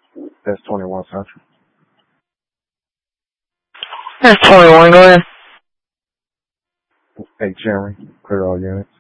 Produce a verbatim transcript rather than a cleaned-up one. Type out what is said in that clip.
That's twenty-one Central. That's twenty-one, go ahead. Hey, Jeremy, clear all units.